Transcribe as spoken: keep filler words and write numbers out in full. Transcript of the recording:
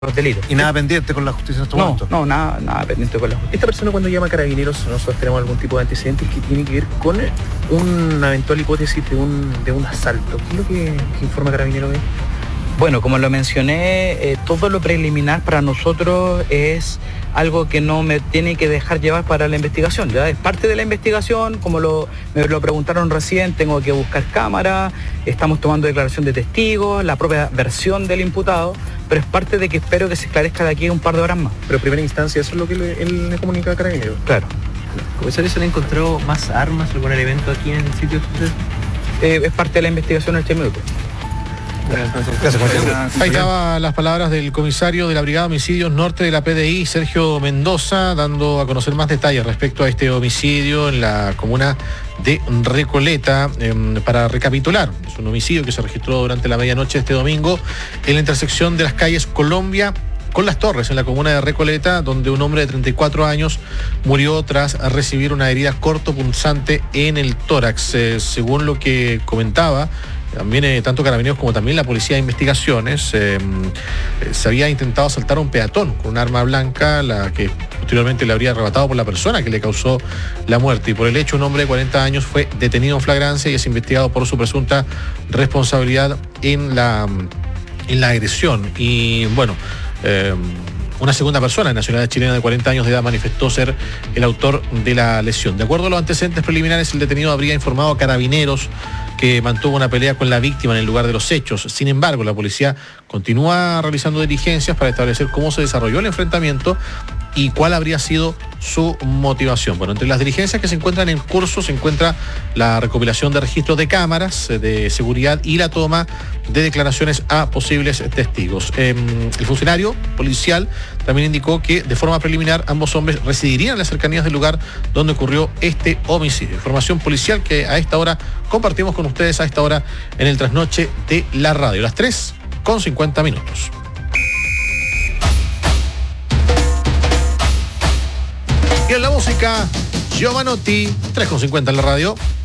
delitos. ¿Y nada pendiente con la justicia en este No, momento? no, nada, nada pendiente con la justicia. Esta persona, cuando llama a Carabineros, nosotros tenemos algún tipo de antecedentes que tiene que ver con una eventual hipótesis de un, de un asalto. ¿Qué es lo que, que informa Carabineros? Bueno, como lo mencioné, eh, todo lo preliminar para nosotros es algo que no me tiene que dejar llevar para la investigación. Ya es parte de la investigación, como lo, me lo preguntaron recién, tengo que buscar cámaras, estamos tomando declaración de testigos, la propia versión del imputado, pero es parte de que espero que se esclarezca de aquí a un par de horas más. Pero en primera instancia, ¿eso es lo que le, él le comunica a Carabineros? Claro. ¿Comisario, se han encontrado más armas, algún elemento aquí en el sitio de suceso? Eh, es parte de la investigación en este minuto. Ahí estaban las palabras del comisario de la Brigada de Homicidios Norte de la P D I, Sergio Mendoza, dando a conocer más detalles respecto a este homicidio en la comuna de Recoleta. Eh, para recapitular, es un homicidio que se registró durante la medianoche de este domingo en la intersección de las calles Colombia con Las Torres, en la comuna de Recoleta, donde un hombre de treinta y cuatro años murió tras recibir una herida cortopunzante en el tórax. Eh, según lo que comentaba también eh, tanto Carabineros como también la Policía de Investigaciones, eh, eh, se había intentado asaltar a un peatón con un arma blanca, la que posteriormente le habría arrebatado por la persona que le causó la muerte. Y por el hecho, un hombre de cuarenta años fue detenido en flagrancia y es investigado por su presunta responsabilidad en la, en la agresión. Y bueno, eh, una segunda persona, nacionalidad chilena de cuarenta años de edad, manifestó ser el autor de la lesión. De acuerdo a los antecedentes preliminares, el detenido habría informado a Carabineros que mantuvo una pelea con la víctima en el lugar de los hechos. Sin embargo, la policía continúa realizando diligencias para establecer cómo se desarrolló el enfrentamiento y cuál habría sido su motivación. Bueno, entre las diligencias que se encuentran en curso se encuentra la recopilación de registros de cámaras de seguridad y la toma de declaraciones a posibles testigos. Eh, el funcionario policial también indicó que de forma preliminar ambos hombres residirían en las cercanías del lugar donde ocurrió este homicidio. Información policial que a esta hora compartimos con ustedes a esta hora en el trasnoche de la radio. Las tres con cincuenta minutos. Y en la música, Giovanotti, tres con cincuenta en la radio.